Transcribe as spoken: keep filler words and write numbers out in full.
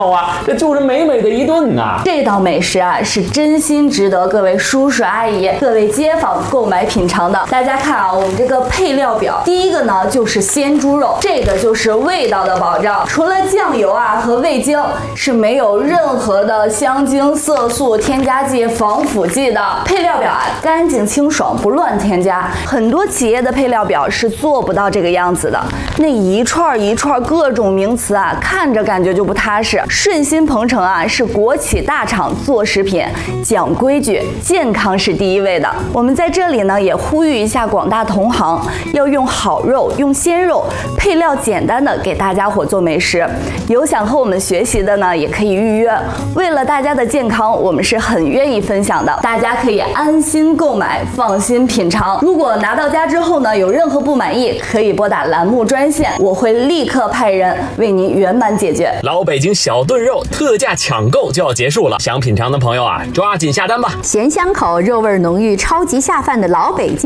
啊，这就是美美的一顿呐！ 这道美食啊，是真心值得各位叔叔阿姨、各位街坊购买品尝的。大家看啊，我们这个配料表，第一个呢就是鲜猪肉，这个就是味道的保障。除了酱油啊和味精，是没有任何的香精、色素、添加剂、防腐剂的。配料表啊，干净清爽，不乱添加。很多企业的配料表是做不到这个样子的，那一串一串各种名词啊，看着感觉就不踏实。顺心鹏程啊，是国企大厂做食品，讲规矩，健康是第一位的。我们在这里呢，也呼吁一下广大同行，要用好肉，用鲜肉，配料简单的给大家伙做美食。有想和我们学习的呢，也可以预约。为了大家的健康，我们是很愿意分享的，大家可以安心购买，放心品尝。如果拿到家之后呢，有任何不满意，可以拨打栏目专线，我会立刻派人为您圆满解决。 老北京小炖肉特价抢购就要结束了，想品尝的朋友啊，抓紧下单吧！ 咸香口、肉味浓郁、超级下饭的老北京